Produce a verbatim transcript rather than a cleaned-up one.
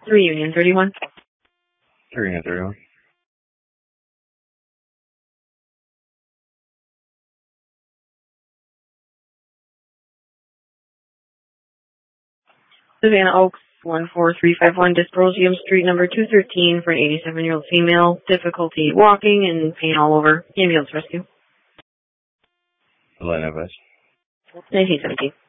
three Union thirty-one. three Union thirty-one. Savannah Oaks, one four three five one, Dysprosium Street, number two thirteen, for an eighty-seven-year-old female. Difficulty walking and pain all over. Ambulance rescue. Atlanta West. nineteen seventeen.